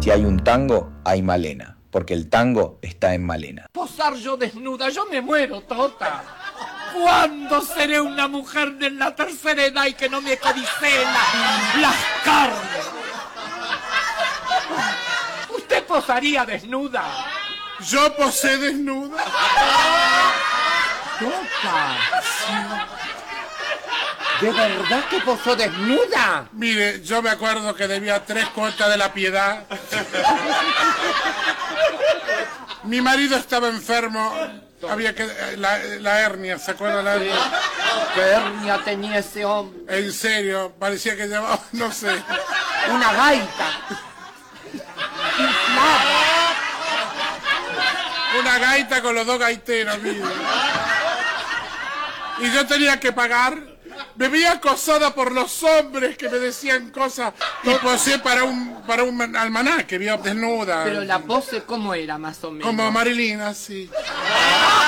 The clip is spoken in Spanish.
Si hay un tango, hay Malena, porque el tango está en Malena. Posar yo desnuda, yo me muero, Tota. ¿Cuándo seré una mujer de la tercera edad y que no me codiceen las carnes? ¿Usted posaría desnuda? Yo posé desnuda. Tota. ¿De verdad que posó desnuda? Mire, yo me acuerdo que debía 3 cuotas de la piedad. Mi marido estaba enfermo. Había que... La hernia, ¿se acuerda la hernia? ¿Qué hernia tenía ese hombre? En serio, parecía que llevaba, no sé. Una gaita. Inflada. Una gaita con los 2 gaiteros, mire. Y yo tenía que pagar. Me vi acosada por los hombres que me decían cosas. Y posé para un almanaque, vi desnuda. Pero la pose, ¿cómo era, más o menos? Como Marilyn, así.